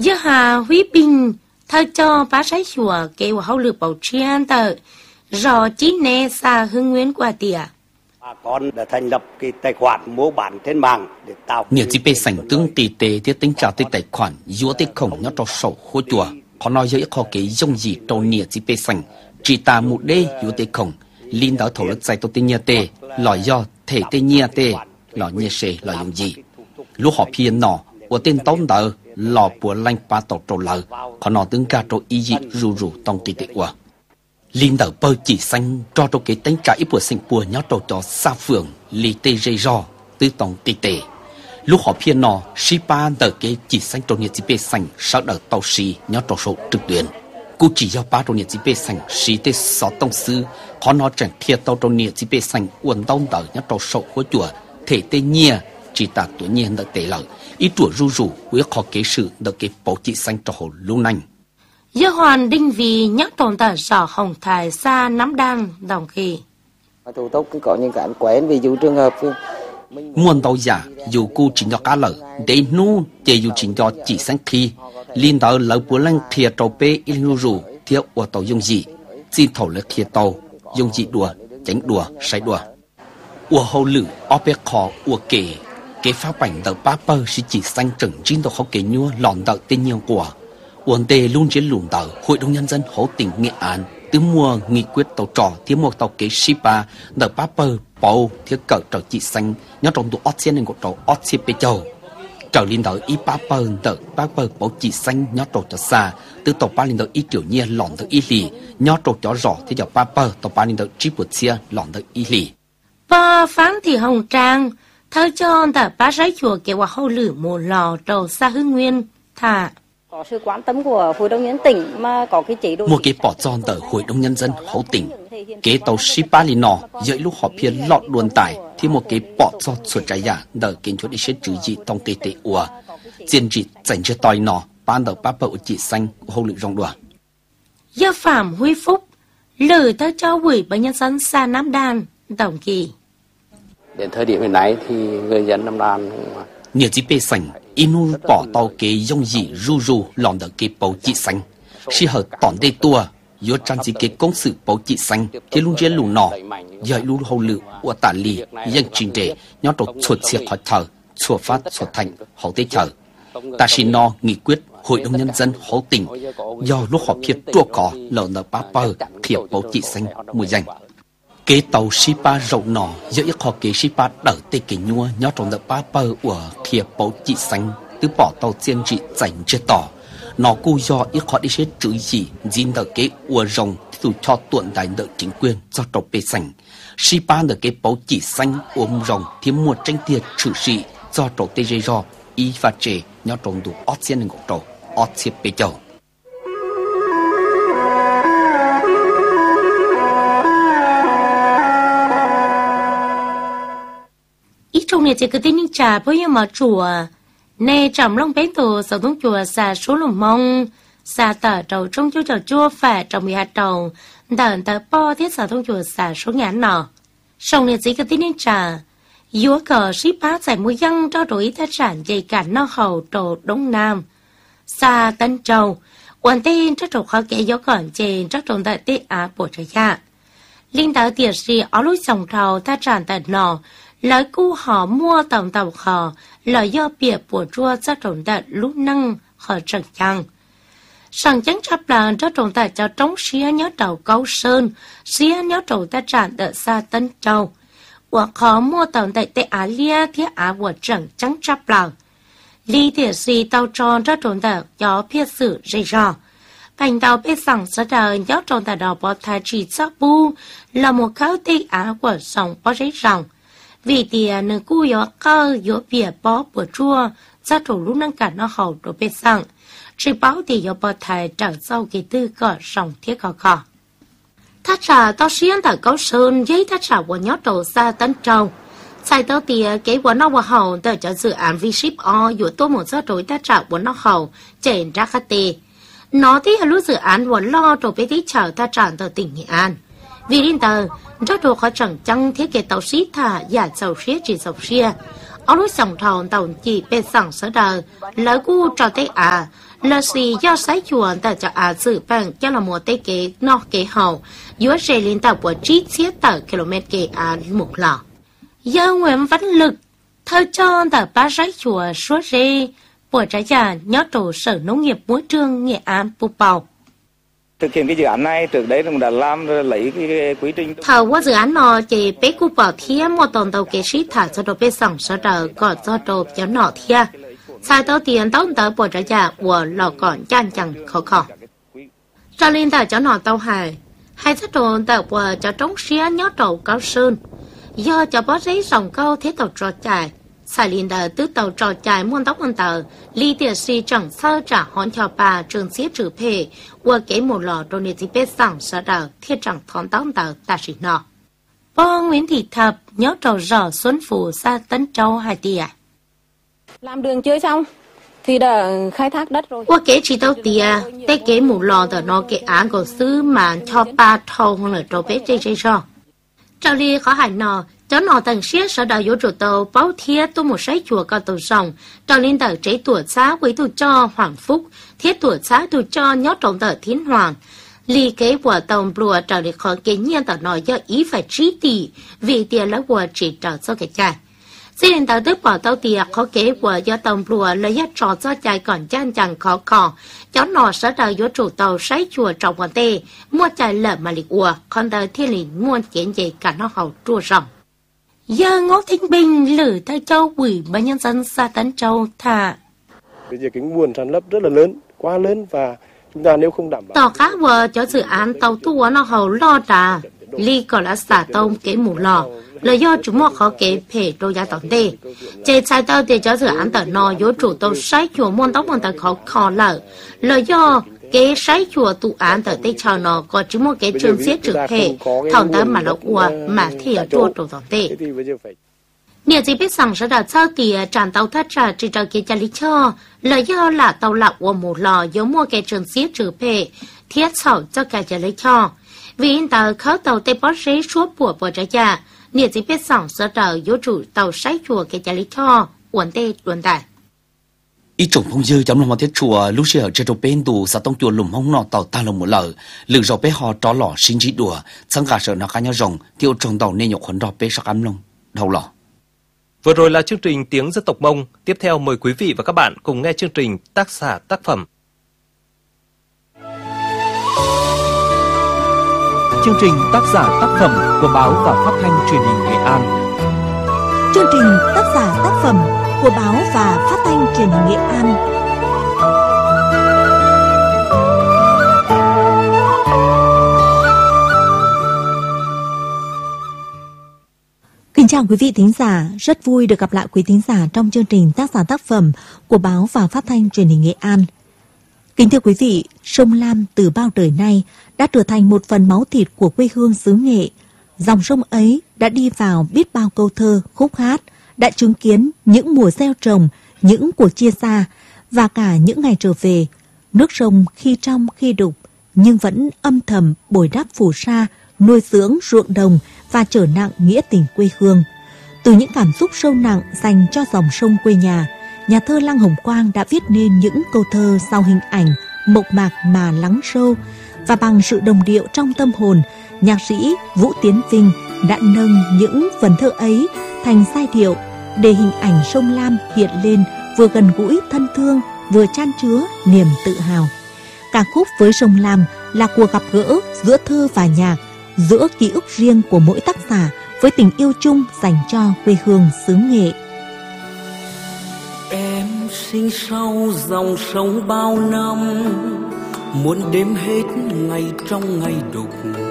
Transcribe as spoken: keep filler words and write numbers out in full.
giờ hà huy bình thơ cho bá sái chùa kêu hậu lược bảo chiến tờ rõ chí nè xa hưng nguyên qua tìa. Bà con đã thành lập cái tài khoản mua bán trên mạng để tạo nhiều chị bê sành tương tì tê thiết tính trả tới tài khoản dúa tới khổng nhớ cho sổ khô chùa họ nói với khó cái dông gì trâu nhiều chị bê sành chỉ ta một đê dúa tới khổng linh đó thổ lực dạy tôi tên nhà tê lòi do thể tên nhà tê lòi nhà xê lòi dùng gì lúc họ phiền nọ của tên tông đỡ lò bùa lanh ba tổ trâu lờ họ nói tương ca trâu ý dị rù rù tông tì tê qua linh đỡ bơ chỉ xanh cho trâu cái tính trả ít bùa sinh bùa nhớ trâu cho xa phường lì tê dây ro tư tông tì tê lúc họ phiền nọ si ba đỡ cái chỉ xanh trâu nhiệt chỉ bê xanh sau đỡ tàu xì nhớ trâu số trực tuyến cú chỉ do ba trâu nhiệt chỉ bê xanh xì tê sáu tông sư họ nói chẳng thiệt tàu trâu nhiệt chỉ bê xanh uốn tông đỡ nhớ trâu số của chùa thể tê nhia chỉ ta tuổi nhiên đỡ tê lợ ít tuổi ru rù với họ kế sự đỡ cái bảo chỉ xanh trâu hồ lưu nành giờ hoàn đinh vì nhắc tồn tại sở hồng thải xa nắm đan đồng kỳ thủ tục cứ có những cái quen ví dụ trường hợp muôn đầu giả dù cô chỉ cho cá lợn để nu chỉ dù chỉ cho chỉ sáng khi liên đạo lợn bùa lăng thiệt trâu bê in rù thiệt ở tàu dùng gì xin thầu lợn thiệt tàu dùng gì đùa tránh đùa sai đùa ở hậu lử ở bê khó ở kề cái phá bảnh đợt ba bơ chỉ chỉ xanh trừng chín tàu khó kề nhua lòn đợt tên nhiều của uốn tê luôn chiến lùn đợt hội đồng nhân dân hậu tỉnh Nghệ An từ mùa nghị quyết tàu trò thiếu một tàu kế shipa đợt ba bơ bầu thiếu cỡ trò chỉ xanh nhớ trong tụ ót xiên nên của trò ót xiên bê châu trở liên đợt ít ba bơ đợt ba bơ bầu chỉ xanh nhớ trò cho xa từ tàu ba liên đợt ít kiểu nhiên lòn đợt ít lì nhớ trò cho rõ thì giờ ba bơ tàu ba liên đợt chỉ bột xia lòn đợt ít lì ba phán thì hồng trang thơ cho đợt ba sái chùa kêuว่าhậu lử một lò trầu xa hưng nguyên thà có sự quan tâm của hội đồng nhân tỉnh mà có cái chế độ một cái bỏ tròn tờ hội đồng nhân dân hậu tỉnh kế tàu shipa lì nọ dưới lúc họ phiền lọt đuôn tải thì một cái bỏ tròn suốt trái giả đờ kiến cho đi xét chữ gì trong tê tê ua diện trị dành cho tòi nọ ban đầu ba bậu chỉ xanh hậu lực rong đùa giờ phạm huy phúc lử thơ cho quỷ bởi nhân dân xa Nam Đan đồng kỳ đến thời điểm hiện nay thì người dân Nam Đan nhiều chỉ bê sành inu bỏ tàu kế dông dị ru ru lòn đỡ kế bầu chỉ xanh khi hợp tỏn đây tua yếu trang chỉ kế công sự bầu chỉ xanh thì luôn chế lù nọ giờ lù hậu lự của tả lì dân trình trẻ nhớ tổ chuột xiết khỏi thở chuột phát chuột thành hậu tế thở ta xin no nghị quyết hội đồng nhân dân hậu tỉnh do lúc họ phiệt trua cỏ lợn nở ba bờ thiệp bầu chỉ xanh mùi danh kế tàu shipa rộng nọ giữa ít họ kế shipa đỡ tê kế nhua nhớ trong đợt ba bờ của thiệp bầu chỉ xanh từ bỏ tàu chiên trị dành chưa tỏ nó cu do ít họ đi xét chữ gì dính đợt kế ua rồng từ cho tuần đại đợt chính quyền do trọc bê xanh shipa đợt kế bầu chỉ xanh ôm rồng thêm một tranh tiệt trừ sĩ do trọc tê dây do y và trẻ nhớ trong đủ ót xiên ngọc trọc ót xiên bê châu trong này chỉ có tin trả bao nhiêu mà chùa nè trầm long bé tổ sở thông chùa xà số lồng mông xà tờ trầu trong chỗ trầu chua phải trầu mì hạt trầu đợn tờ po thiết sở thông chùa xà số ngàn nọ trong này chỉ có tin trả yếu cờ ship bá giải mũi dân cho đối tác sản dày cả no hầu trầu đông nam xà tân trầu quan tên cho trầu khó kể yếu cờ trên cho trầu tại tết á bộ trái gia linh đạo tiệt sĩ ở lối sòng trầu ta tràn tại nọ lời cu họ mua tổng tàu họ lời do bịa của chua cho trồng tại lúc năng họ trần chăng sẵn chắn chấp lần cho trồng tại cho trống xía nhớ đầu câu sơn xía nhớ trồng ta tràn tại xa Tân Châu của họ mua tổng tại tệ Á Lia thiết Á của trần chắn chấp lần lý thiệt gì tàu tròn cho trồng tại gió phía sự dây rò cảnh tàu bê sẵn sẽ đời nhớ trồng tại đỏ bó thái trì sắc bu là một kháo tệ Á của sòng bó dây ròng vì tiền nửa cú yếu cơ yếu bìa bó bùa chua ra trổ lúc năng cả nó hậu đồ bê sẵn chỉ báo thì yếu bò thầy trở sau kỳ tư cỏ sòng thiết cỏ cỏ thắt trả tao xuyên tại câu sơn giấy thắt trả của nhó trổ xa Tân Châu sai tao tìa kế của nó vào hậu tới cho dự án vi ship o yếu tô một số trối thắt trả của nó hậu trên ra khát tì nó thì lúc dự án của lo trổ bê tí trở thắt trả từ tỉnh Nghệ An vì đến tờ rất đồ khó chẳng chăng thiết kế tàu xí thả giả dầu xía chỉ dầu xía ở lúc sống thòng tàu chỉ bên sẵn sở đời lỡ cu cho tới à là gì do sái chuồn tại cho à dự bằng cho là một tế kế nọ kế hậu giữa rê lên tàu của trí chiết tờ km kế à một lọ do nguyễn văn lực thơ cho tờ ba sái chùa số rê của trái già nhớ tổ sở nông nghiệp môi trường Nghệ An Pù Bào. Thực hiện cái dự án này trước đấy cũng đã làm lấy cái, cái quy trình. Thầu qua dự án nó chỉ bé Pù Bào thía một tuần đầu kế sĩ thả cho đồ bé sòng sở đời còn cho đồ cho nọ thía. Sai tao tiền tao tao của trái già của lò còn chan chẳng khó khó. Cho nên tao cho nọ tao hài hai cho đồ tao của cho trống xía nhớ tổ cao sơn. Do cho bó giấy sòng câu thế tàu trò chạy. Sai liên đờ tứ tàu trò chạy muôn tóc muôn tờ, lý tiệt si chẳng sơ trả hòn cho bà trường xế trừ phê, qua kế một lò đồ nê dì bế sẵn sơ đờ, thiết chẳng thon tóc tờ ta sĩ nọ. Bó Nguyễn Thị Thập nhớ trò rõ Xuân Phủ xa Tân Châu hai tìa. Làm đường chưa xong thì đã khai thác đất rồi. Qua kế chỉ tàu tìa, tế kế một lò tờ nó kế án của sư mà cho bà thâu hơn ở trò bế chê chê cho. Trong đi khó hành nọ, cho nọ tầng xế sở đạo yếu trụ tàu báo thiết tu một sấy chùa cao tàu sòng, trong liên tờ chế tuổi xá với tù cho Hoàng Phúc, thiết tuổi xá tù cho nhót trọng tờ Thiên Hoàng. Lý kế của tàu bùa trở đi khó kế nhiên tờ nói do ý phải trí tỷ, vì tiền là của chỉ trở cho cái chạy. Sẽ đến tàu tức bỏ tàu tiền khó kế của do tàu bùa lấy hết trò cho chạy còn chan chẳng khó khó. Cháu nọ sở đạo yếu trụ tàu sấy chùa trọng quan tê, mua chạy lỡ mà lịch ua, còn tờ thiên lý muôn kiến gì cả nó hầu trua rộng. Giờ Ngô Thanh Bình lử Tây Châu ủy ban nhân dân xã Tân Châu thả. Bây giờ cái nguồn sản lấp rất là lớn, quá lớn và chúng ta nếu không đảm bảo. Tỏ khác vợ cho dự án tàu tua nó hầu lo trà, ly còn là xả tông kế mù lò, là do chúng một khó kế phê đô giá tổng tê. Chế sai tàu thì cho dự án tờ nò yếu chủ tàu sái chùa môn tóc môn tờ khó khó lở, là do cái sái chùa tụ án tờ tây chào nó có chỉ một cái trường xếp trực hệ thòng tớ mà nó ua mà thì ở chùa trụ tổng tê. Nếu chỉ biết rằng sẽ đặt sao thì tràn tàu thắt trả chỉ cho cái trả lý cho là do là tàu lạc của một lò giống một cái trường xếp trực hệ thiết sầu cho cả trả lý cho. Vì in tờ khấu tàu tây bó rế suốt của bộ trả trả nếu chỉ biết rằng sẽ trở yếu chủ tàu sái chùa cái trả lý cho uẩn tê uẩn đại. Ý trồng phong dư trong lòng một thiết chùa lúc xưa ở trên đầu bên tù xã tông chùa lùm hông nọ tàu ta lồng một lờ lử rau bé họ tró lỏ sinh trí đùa sang gà sợ nó cá nhau rồng tiêu trồng tàu nên nhục khuẩn rau bé sắc ấm lông đầu lỏ. Vừa rồi là chương trình Tiếng Dân Tộc Mông. Tiếp theo mời quý vị và các bạn cùng nghe chương trình Tác giả tác phẩm. Chương trình Tác giả tác phẩm của báo và phát thanh truyền hình Nghệ An. Chương trình Tác giả tác phẩm của báo và phát thanh truyền hình Nghệ An. Kính chào quý vị thính giả, rất vui được gặp lại quý thính giả trong chương trình Tác giả tác phẩm của báo và phát thanh truyền hình Nghệ An. Kính thưa quý vị, sông Lam từ bao đời nay đã trở thành một phần máu thịt của quê hương xứ Nghệ. Dòng sông ấy đã đi vào biết bao câu thơ, khúc hát, đã chứng kiến những mùa gieo trồng, những cuộc chia xa và cả những ngày trở về. Nước sông khi trong khi đục nhưng vẫn âm thầm bồi đắp phù sa, nuôi dưỡng ruộng đồng và trở nặng nghĩa tình quê hương. Từ những cảm xúc sâu nặng dành cho dòng sông quê nhà, nhà thơ Lăng Hồng Quang đã viết nên những câu thơ sau hình ảnh mộc mạc mà lắng sâu, và bằng sự đồng điệu trong tâm hồn, nhạc sĩ Vũ Tiến Vinh đã nâng những vần thơ ấy thành giai điệu để hình ảnh sông Lam hiện lên vừa gần gũi thân thương, vừa chan chứa niềm tự hào. Ca khúc với sông Lam là cuộc gặp gỡ giữa thơ và nhạc, giữa ký ức riêng của mỗi tác giả với tình yêu chung dành cho quê hương xứ Nghệ. Em sinh sau dòng sông bao năm, muốn đếm hết ngày trong ngày đục,